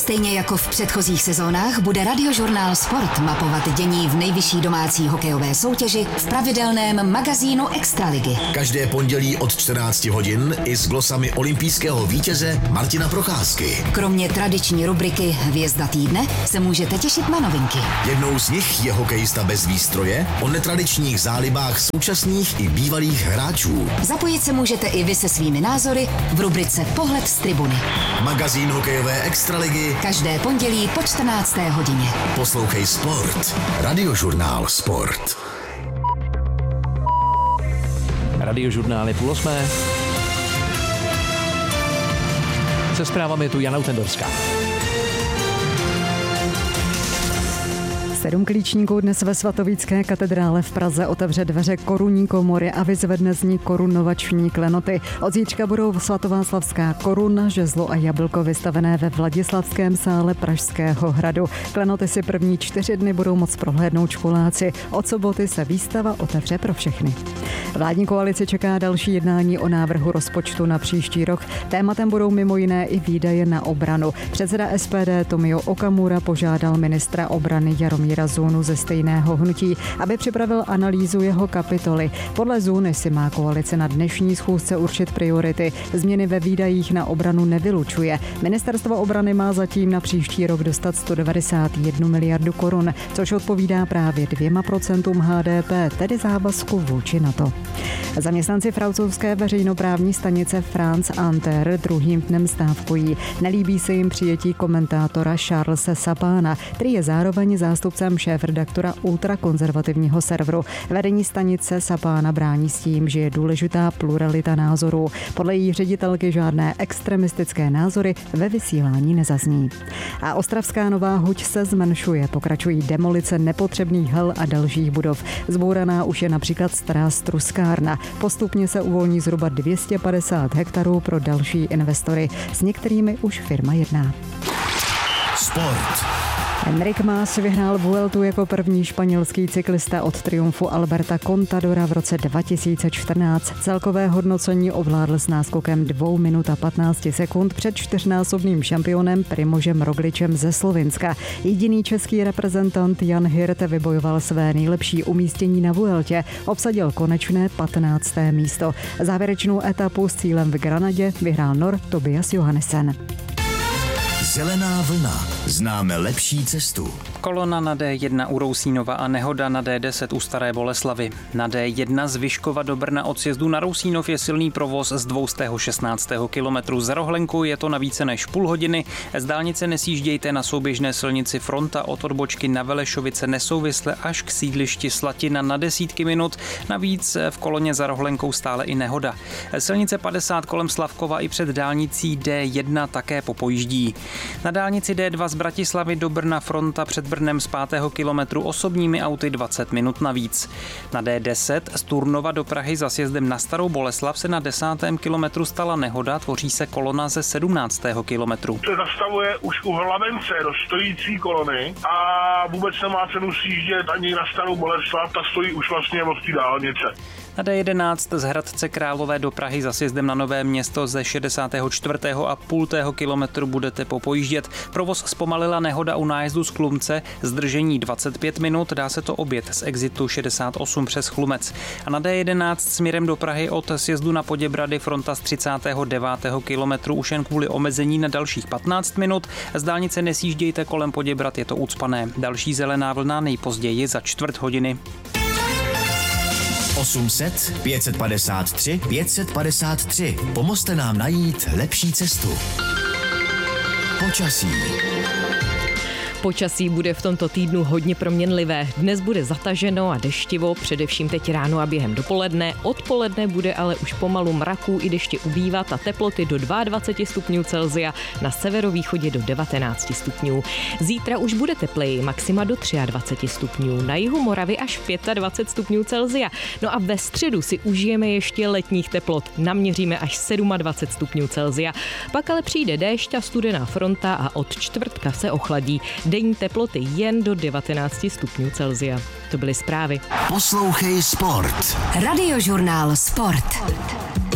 Stejně jako v předchozích sezónách bude Radiožurnál Sport mapovat dění v nejvyšší domácí hokejové soutěži v pravidelném magazínu Extraligy. Každé pondělí od 14 hodin i s glosami olympijského vítěze Martina Procházky. Kromě tradiční rubriky Hvězda týdne se můžete těšit na novinky. Jednou z nich je hokejista bez výstroje, o netradičních zálibách současných i bývalých hráčů. Zapojit se můžete i vy se svými názory v rubrice Pohled z tribuny. Magazín hokejové Extraligy Každé pondělí po 14. hodině. Poslouchej Sport. Radiožurnál Sport. Radiožurnál je 7:30. Se zprávami tu Jana Utendorská. 7 klíčníků dnes ve Svatovícké katedrále v Praze otevře dveře korunní komory a vyzvedne z ní korunovační klenoty. Od zítřka budou svatováclavská koruna, žezlo a jablko vystavené ve Vladislavském sále Pražského hradu. Klenoty si první 4 dny budou moct prohlédnout školáci. Od soboty se výstava otevře pro všechny. Vládní koalici čeká další jednání o návrhu rozpočtu na příští rok. Tématem budou mimo jiné i výdaje na obranu. Předseda SPD Tomio Okamura požádal ministra obrany Jaromíra Zůnu ze stejného hnutí, aby připravil analýzu jeho kapitoly. Podle Zůny si má koalice na dnešní schůzce určit priority. Změny ve výdajích na obranu nevylučuje. Ministerstvo obrany má zatím na příští rok dostat 191 miliardu korun, což odpovídá právě 2% HDP, tedy závazku vůči NATO. Zaměstnanci francouzské veřejnoprávní stanice France Inter druhým dnem stávkují. Nelíbí se jim přijetí komentátora Charlese Sapana, který je zároveň zástupcem šéfredaktora ultrakonzervativního serveru. Vedení stanice Sapana brání s tím, že je důležitá pluralita názorů. Podle její ředitelky žádné extremistické názory ve vysílání nezazní. A ostravská Nová Huť se zmenšuje. Pokračují demolice nepotřebných hal a dalších budov. Zbouraná už je například stará struskárna. Postupně se uvolní zhruba 250 hektarů pro další investory. S některými už firma jedná. Sport. Enric Mas vyhrál Vueltu jako první španělský cyklista od triumfu Alberta Contadora v roce 2014. Celkové hodnocení ovládl s náskokem 2 minut a 15 sekund před 4násobným šampionem Primožem Rogličem ze Slovinska. Jediný český reprezentant Jan Hirt vybojoval své nejlepší umístění na Vueltě. Obsadil konečné 15. místo. Závěrečnou etapu s cílem v Granadě vyhrál Nor Tobias Johannessen. Zelená vlna. Známe lepší cestu. Kolona na D1 u Rousínova a nehoda na D10 u Staré Boleslavy. Na D1 z Vyškova do Brna od sjezdu na Rousínov je silný provoz z 216. kilometru. Za Rohlenku je to na více než půl hodiny. Z dálnice nesjíždějte na souběžné silnici Fronta od odbočky na Velešovice nesouvisle až k sídlišti Slatina na desítky minut. Navíc v koloně za Rohlenkou stále i nehoda. Silnice 50 kolem Slavkova i před dálnicí D1 také popojíždí. Na dálnici D2 z Bratislavy do Brna Fronta před Brnem z 5. kilometru osobními auty 20 minut navíc. Na D10 z Turnova do Prahy za sjezdem na Starou Boleslav se na 10. kilometru stala nehoda, tvoří se kolona ze 17. kilometru. Se zastavuje už u Hlavence do stojící kolony a vůbec nemá cenu sjíždět ani na Starou Boleslav, ta stojí už vlastně od té dálnice. Na D11 z Hradce Králové do Prahy za sjezdem na Nové Město ze 64,5 kilometru budete popojíždět. Provoz zpomalila nehoda u nájezdu z Chlumce, zdržení 25 minut, dá se to objet z exitu 68 přes Chlumec. A na D11 směrem do Prahy od sjezdu na Poděbrady Fronta z 39. kilometru už jen kvůli omezení na dalších 15 minut. Z dálnice nesjíždějte kolem Poděbrad, je to ucpané. Další zelená vlna nejpozději za čtvrt hodiny. 800 553 553. Pomozte nám najít lepší cestu. Počasí. Počasí bude v tomto týdnu hodně proměnlivé. Dnes bude zataženo a deštivo, především teď ráno a během dopoledne. Odpoledne bude ale už pomalu mraků i deště ubývat a teploty do 22 stupňů Celsia, na severovýchodě do 19 stupňů. Zítra už bude tepleji, maxima do 23 stupňů, na jihu Moravy až 25 stupňů Celsia. No a ve středu si užijeme ještě letních teplot, naměříme až 27 stupňů Celsia. Pak ale přijde déšť a studená fronta a od čtvrtka se ochladí. Denní teploty jen do 19 stupňů Celsia. To byly zprávy. Poslouchej Sport. Radiožurnál Sport.